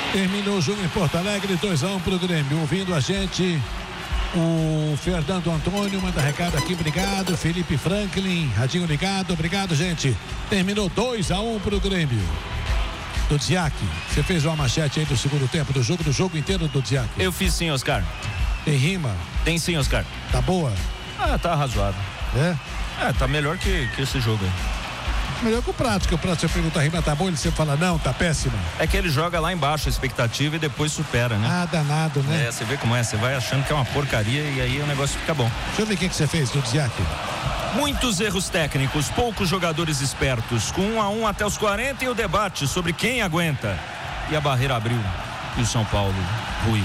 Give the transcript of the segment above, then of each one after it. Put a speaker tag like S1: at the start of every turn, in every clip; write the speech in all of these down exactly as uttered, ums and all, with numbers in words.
S1: Terminou o jogo em Porto Alegre, dois a um pro Grêmio. Ouvindo a gente, o Fernando Antônio manda recado aqui, obrigado. Felipe Franklin, radinho ligado, obrigado, gente. Terminou dois a um pro Grêmio. Dudziak, você fez uma manchete aí do segundo tempo do jogo, do jogo inteiro, Dudziak?
S2: Eu fiz sim, Oscar.
S1: Tem rima?
S2: Tem sim, Oscar.
S1: Tá boa?
S2: Ah, tá razoável.
S1: É?
S2: É, tá melhor que, que esse jogo aí.
S1: Melhor que o Prato, que o Prato você pergunta a rima tá bom, ele sempre fala não, tá péssima.
S2: É que ele joga lá embaixo a expectativa e depois supera, né?
S1: Ah, danado, né?
S2: É, você vê como é, você vai achando que é uma porcaria e aí o negócio fica bom.
S1: Deixa eu ver o que, que você fez, Dudziak.
S2: Muitos erros técnicos, poucos jogadores espertos, com um a um até os quarenta e o debate sobre quem aguenta. E a barreira abriu e o São Paulo ruiu.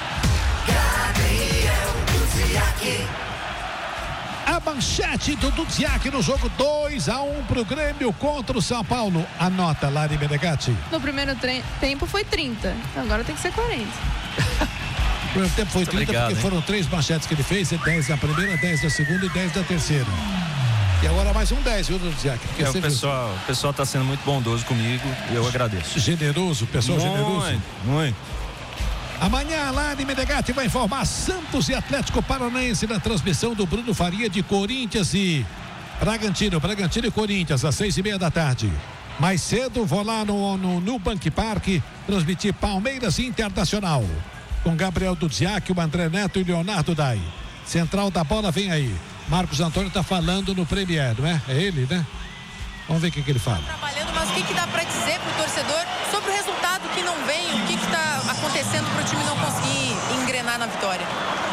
S3: Gabriel Dudziak.
S1: A manchete do Dudziak no jogo dois a um pro Grêmio contra o São Paulo. Anota, Lari Menegatti.
S4: No primeiro tre- tempo foi trinta, agora tem que ser quarenta.
S1: O primeiro tempo foi trinta,
S2: obrigado,
S1: porque
S2: hein?
S1: foram três manchetes que ele fez, dez na primeira, dez na segunda e dez na terceira. E agora mais um dez, viu, Dudziak?
S2: É, o pessoal, o pessoal tá sendo muito bondoso comigo e eu agradeço.
S1: Generoso, pessoal
S2: muito,
S1: generoso.
S2: Muito.
S1: Amanhã, Lari Menegatti vai informar Santos e Atlético Paranaense na transmissão do Bruno Faria de Corinthians e Bragantino. Bragantino e Corinthians, às seis e meia da tarde. Mais cedo, vou lá no, no Nubank Park transmitir Palmeiras Internacional. Com Gabriel Dudziak, o André Neto e Leonardo Dai. Central da bola vem aí. Marcos Antônio está falando no Premier, não é? É ele, né? Vamos ver o que, que ele fala.
S5: Trabalhando, mas o que, que dá para dizer pro torcedor sobre o resultado que não vem, o que está acontecendo para o time não conseguir engrenar na vitória?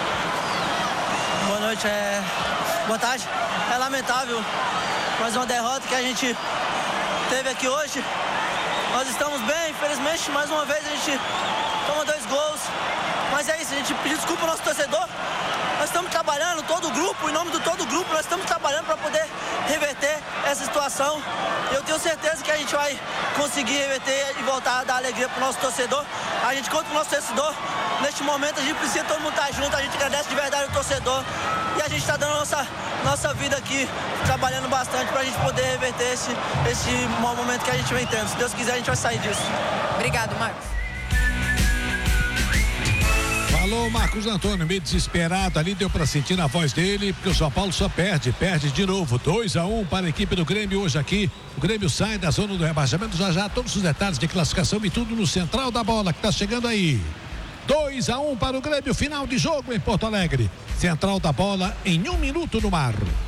S6: Boa noite, é... boa tarde. É lamentável, mais uma derrota que a gente teve aqui hoje. Nós estamos bem, infelizmente, mais uma vez a gente toma dois gols. Mas é isso, a gente pediu desculpa ao nosso torcedor. Nós estamos trabalhando, todo o grupo, em nome de todo o grupo, nós estamos trabalhando para poder reverter essa situação. Eu tenho certeza que a gente vai conseguir reverter e voltar a dar alegria para o nosso torcedor. A gente conta com o nosso torcedor. Neste momento a gente precisa todo mundo estar junto, a gente agradece de verdade o torcedor. E a gente está dando nossa, nossa vida aqui, trabalhando bastante para a gente poder reverter esse, esse mau momento que a gente vem tendo. Se Deus quiser, a gente vai sair disso.
S5: Obrigado, Marcos.
S1: Falou Marcos Antônio, meio desesperado ali, deu para sentir na voz dele, porque o São Paulo só perde, perde de novo, dois a um para a equipe do Grêmio hoje aqui. O Grêmio sai da zona do rebaixamento, já já todos os detalhes de classificação e tudo no Central da Bola, que está chegando aí. dois a um para o Grêmio, final de jogo em Porto Alegre. Central da Bola em um minuto no mar.